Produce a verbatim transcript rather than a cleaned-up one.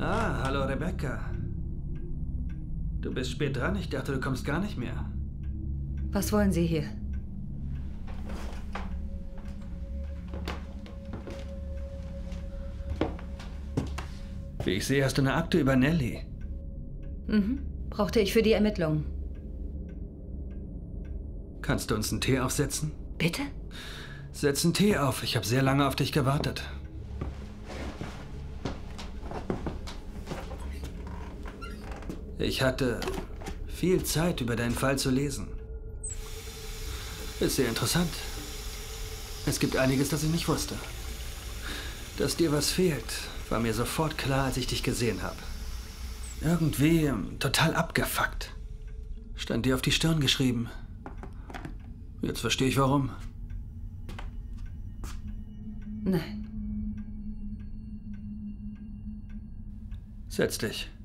Ah, hallo Rebecca. Du bist spät dran. Ich dachte, du kommst gar nicht mehr. Was wollen Sie hier? Wie ich sehe, hast du eine Akte über Nelly. Mhm. Brauchte ich für die Ermittlungen. Kannst du uns einen Tee aufsetzen? Bitte? Setz einen Tee auf. Ich habe sehr lange auf dich gewartet. Ich hatte viel Zeit, über deinen Fall zu lesen. Ist sehr interessant. Es gibt einiges, das ich nicht wusste. Dass dir was fehlt, war mir sofort klar, als ich dich gesehen habe. Irgendwie ähm, total abgefuckt. Stand dir auf die Stirn geschrieben. Jetzt verstehe ich, warum. Nein. Setz dich.